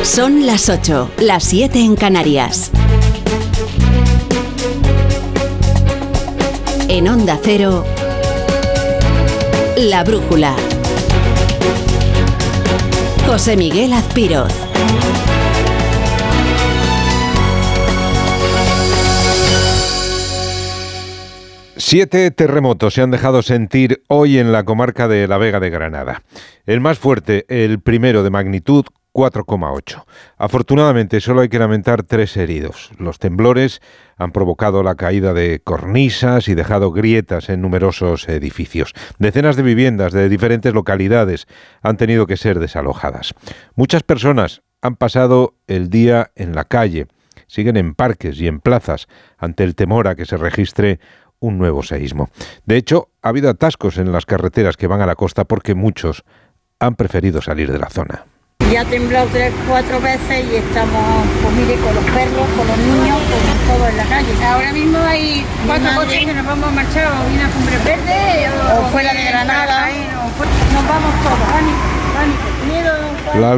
Son las 8, las 7 en Canarias. En Onda Cero, La Brújula. José Miguel Azpiroz. Siete terremotos se han dejado sentir hoy en la comarca de la Vega de Granada. El más fuerte, el primero de magnitud 4,8. Afortunadamente solo hay que lamentar 3 heridos. Los temblores han provocado la caída de cornisas y dejado grietas en numerosos edificios. Decenas de viviendas de diferentes localidades han tenido que ser desalojadas. Muchas personas han pasado el día en la calle, siguen en parques y en plazas ante el temor a que se registre un nuevo seísmo. De hecho, ha habido atascos en las carreteras que van a la costa porque muchos han preferido salir de la zona. Ya ha temblado 3 o 4 veces y estamos, pues mire, con los perros, con los niños, con todo en la calle. Ahora mismo hay 4 coches que nos vamos a marchar o bien a Cumbres Verdes o fuera de Granada. Nos vamos todos, pánico, miedo. La